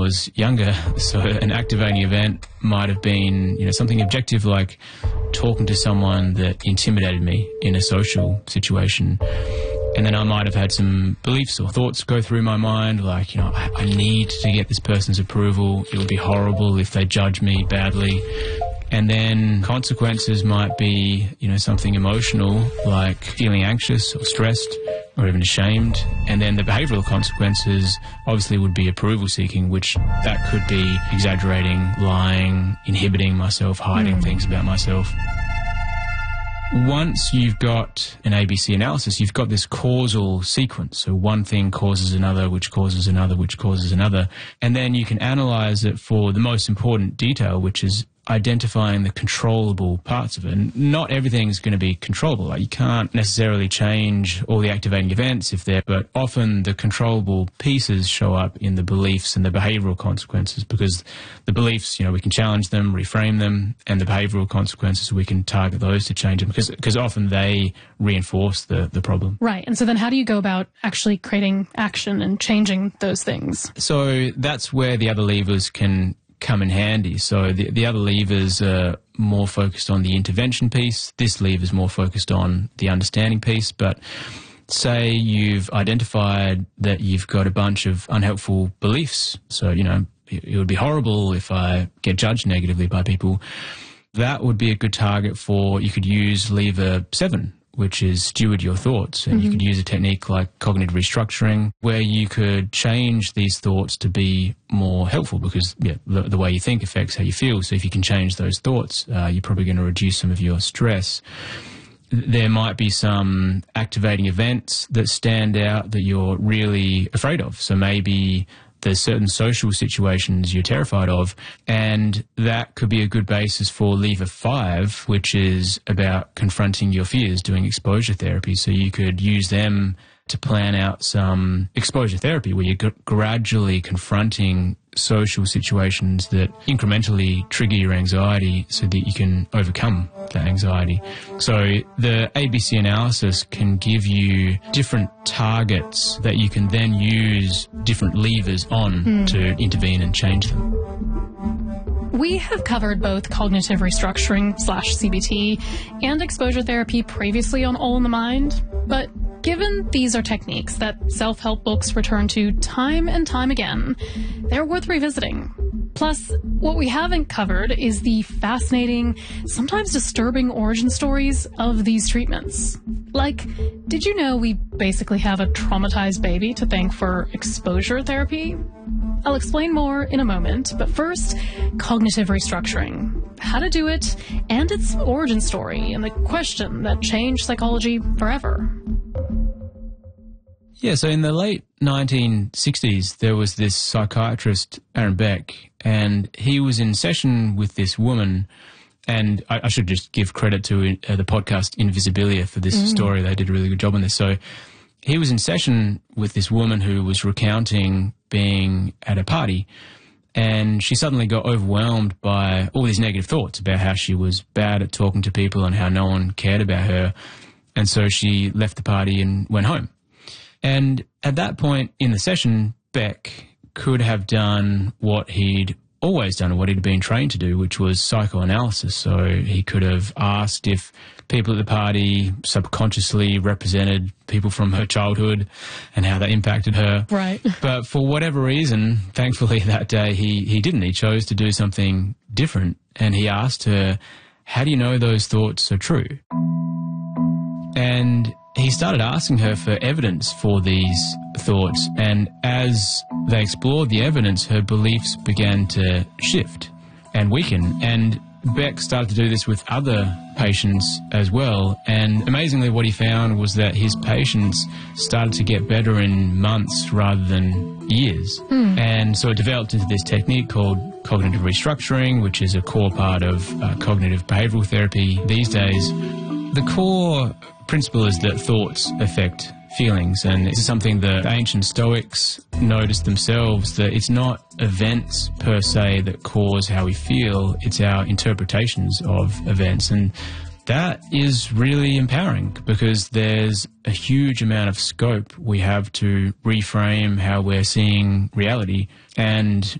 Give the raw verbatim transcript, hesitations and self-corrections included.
was younger. So an activating event might have been, you know, something objective like talking to someone that intimidated me in a social situation. And then I might have had some beliefs or thoughts go through my mind, like, you know, I, I need to get this person's approval. It would be horrible if they judge me badly. And then consequences might be, you know, something emotional, like feeling anxious or stressed or even ashamed. And then the behavioural consequences obviously would be approval seeking, which that could be exaggerating, lying, inhibiting myself, hiding mm. things about myself. Once you've got an A B C analysis, you've got this causal sequence. So one thing causes another, which causes another, which causes another. And then you can analyse it for the most important detail, which is identifying the controllable parts of it. And not everything is going to be controllable. Like, you can't necessarily change all the activating events if they're, but often the controllable pieces show up in the beliefs and the behavioural consequences, because the beliefs, you know, we can challenge them, reframe them, and the behavioural consequences, we can target those to change them, because because often they reinforce the, the problem. Right. And so then how do you go about actually creating action and changing those things? So that's where the other levers can come in handy. So the, the other levers are more focused on the intervention piece. This lever is more focused on the understanding piece. But say you've identified that you've got a bunch of unhelpful beliefs. So, you know, it, it would be horrible if I get judged negatively by people. That would be a good target for, you could use lever seven, which is steward your thoughts. And mm-hmm. you could use a technique like cognitive restructuring, where you could change these thoughts to be more helpful, because yeah, the, the way you think affects how you feel. So if you can change those thoughts, uh, you're probably going to reduce some of your stress. There might be some activating events that stand out that you're really afraid of. So maybe there's certain social situations you're terrified of, and that could be a good basis for lever five, which is about confronting your fears, doing exposure therapy. So you could use them to plan out some exposure therapy where you're g- gradually confronting social situations that incrementally trigger your anxiety so that you can overcome that anxiety. So the A B C analysis can give you different targets that you can then use different levers on mm. to intervene and change them. We have covered both cognitive restructuring slash C B T and exposure therapy previously on All in the Mind, but given these are techniques that self-help books return to time and time again, they're worth revisiting. Plus, what we haven't covered is the fascinating, sometimes disturbing origin stories of these treatments. Like, did you know we basically have a traumatized baby to thank for exposure therapy? I'll explain more in a moment, but first, cognitive restructuring, how to do it, and its origin story, and the question that changed psychology forever. Yeah, so in the late nineteen sixties, there was this psychiatrist, Aaron Beck, and he was in session with this woman, and I, I should just give credit to uh, the podcast Invisibilia for this mm. story. They did a really good job on this. So he was in session with this woman who was recounting being at a party, and she suddenly got overwhelmed by all these negative thoughts about how she was bad at talking to people and how no one cared about her. And so she left the party and went home. And at that point in the session, Beck could have done what he'd always done, what he'd been trained to do, which was psychoanalysis. So he could have asked if people at the party subconsciously represented people from her childhood and how that impacted her. Right. But for whatever reason, thankfully that day he, he didn't. He chose to do something different. And he asked her, how do you know those thoughts are true? And he started asking her for evidence for these thoughts, and as they explored the evidence, her beliefs began to shift and weaken. And Beck started to do this with other patients as well, and amazingly what he found was that his patients started to get better in months rather than years. Hmm. And so it developed into this technique called cognitive restructuring, which is a core part of uh, cognitive behavioural therapy these days. The core principle is that thoughts affect feelings, and this is something that the ancient Stoics noticed themselves, that it's not events per se that cause how we feel, it's our interpretations of events. And that is really empowering, because there's a huge amount of scope we have to reframe how we're seeing reality. And